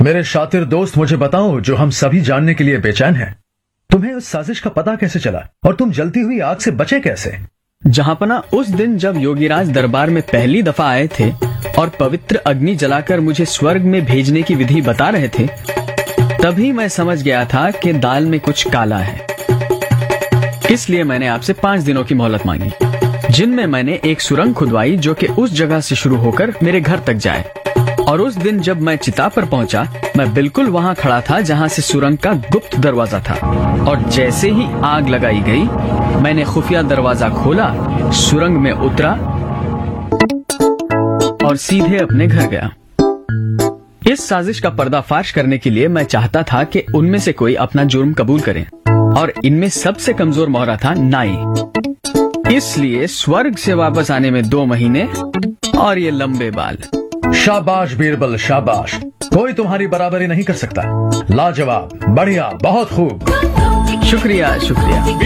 मेरे शातिर दोस्त, मुझे बताओ, जो हम सभी जानने के लिए बेचैन हैं, तुम्हें उस साजिश का पता कैसे चला और तुम जलती हुई आग से बचे कैसे? जहांपना, उस दिन जब योगीराज दरबार में पहली दफा आए थे और पवित्र अग्नि जलाकर मुझे स्वर्ग में भेजने की विधि बता रहे थे, तभी मैं समझ गया था कि दाल में कुछ काला है। इसलिए मैंने आपसे 5 दिनों की मोहलत मांगी, जिनमें मैंने एक सुरंग खुदवाई जो कि उस जगह से शुरू होकर मेरे घर तक जाए। और उस दिन जब मैं चिता पर पहुंचा, मैं बिल्कुल वहां खड़ा था जहां से सुरंग का गुप्त दरवाजा था। और जैसे ही आग लगाई गई, मैंने खुफिया दरवाजा खोला, सुरंग में उतरा और सीधे अपने घर गया। इस साजिश का पर्दाफाश करने के लिए मैं चाहता था कि उनमें से कोई अपना जुर्म कबूल करे, और इनमें सबसे कमजोर मोहरा था नाई। इसलिए स्वर्ग से वापस आने में 2 महीने और ये लंबे बाल। शाबाश बीरबल, शाबाश। कोई तुम्हारी बराबरी नहीं कर सकता। लाजवाब, बढ़िया, बहुत खूब। शुक्रिया शुक्रिया।